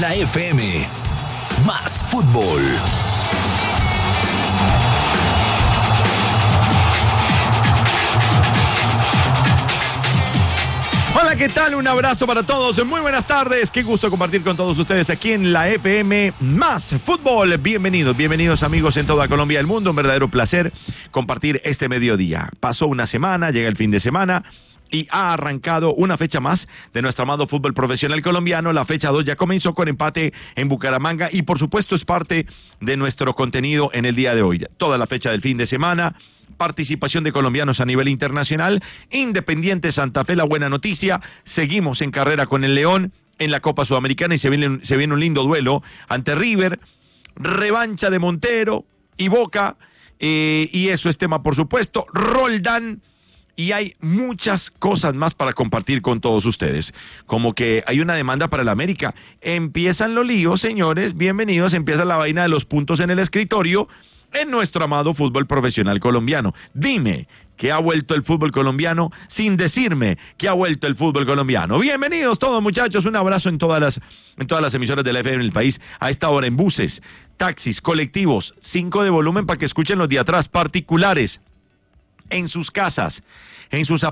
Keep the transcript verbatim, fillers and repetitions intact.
la F M. Más fútbol. Hola, ¿qué tal? Un abrazo para todos. Muy buenas tardes. Qué gusto compartir con todos ustedes aquí en la F M Más Fútbol. Bienvenidos, bienvenidos amigos en toda Colombia y el mundo. Un verdadero placer compartir este mediodía. Pasó una semana, llega el fin de semana y ha arrancado una fecha más de nuestro amado fútbol profesional colombiano. La fecha dos ya comenzó con empate en Bucaramanga y por supuesto es parte de nuestro contenido en el día de hoy. Toda la fecha del fin de semana, participación de colombianos a nivel internacional, Independiente Santa Fe, la buena noticia, seguimos en carrera con el León en la Copa Sudamericana y se viene, se viene un lindo duelo ante River, revancha de Montero y Boca, eh, y eso es tema por supuesto, Roldán. Y hay muchas cosas más para compartir con todos ustedes, como que hay una demanda para el América. Empiezan los líos, señores, bienvenidos, empieza la vaina de los puntos en el escritorio en nuestro amado fútbol profesional colombiano. Dime que ha vuelto el fútbol colombiano sin decirme que ha vuelto el fútbol colombiano. Bienvenidos todos, muchachos, un abrazo en todas las, en todas las emisoras de la F M en el país, a esta hora en buses, taxis, colectivos, cinco de volumen para que escuchen los de atrás, particulares, en sus casas, en sus